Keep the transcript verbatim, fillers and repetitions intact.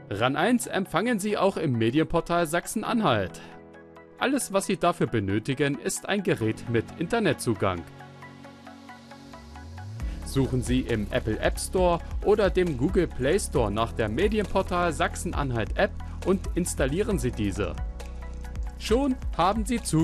RAN eins empfangen Sie auch im Medienportal Sachsen-Anhalt. Alles, was Sie dafür benötigen, ist ein Gerät mit Internetzugang. Suchen Sie im Apple App Store oder dem Google Play Store nach der Medienportal Sachsen-Anhalt App und installieren Sie diese. Schon haben Sie Zugriff